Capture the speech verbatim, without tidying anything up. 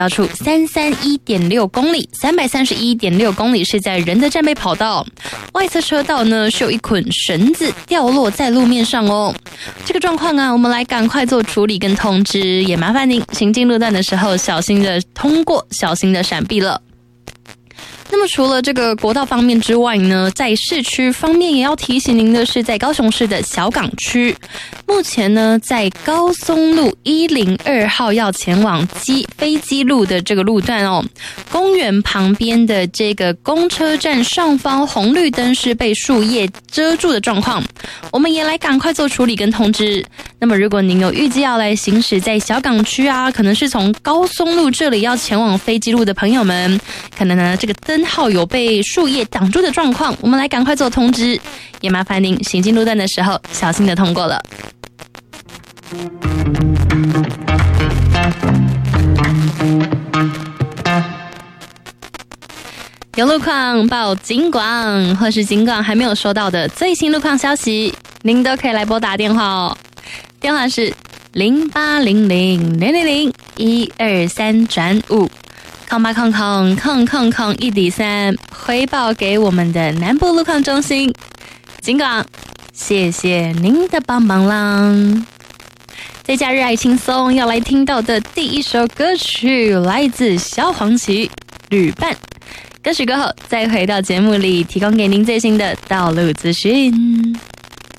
道处三三一点六公里，三百三十一点六公里是在仁德站北跑道，外侧车道呢是有一捆绳子掉落在路面上哦。这个状况啊，我们来赶快做处理跟通知，也麻烦您行进路段的时候小心的通过，小心的闪避了。那么除了这个国道方面之外呢，在市区方面也要提醒您的是，在高雄市的小港区，目前呢在高松路一零二号要前往基飞机路的这个路段哦，公园旁边的这个公车站上方红绿灯是被树叶遮住的状况，我们也来赶快做处理跟通知。那么如果您有预计要来行驶在小港区啊，可能是从高松路这里要前往飞机路的朋友们，可能呢这个灯号有被树叶挡住的状况，我们来赶快做通知，也麻烦您行进路段的时候小心的通过了。有路况报警广，或是警广还没有收到的最新路况消息，您都可以来拨打电话哦。电话是零八零零零零零一二三转五。空八空空空空空一底三，回报给我们的南部路况中心。警广，谢谢您的帮忙啦！在假日爱轻松要来听到的第一首歌曲，来自萧煌奇《旅伴》。歌曲过后，再回到节目里，提供给您最新的道路资讯。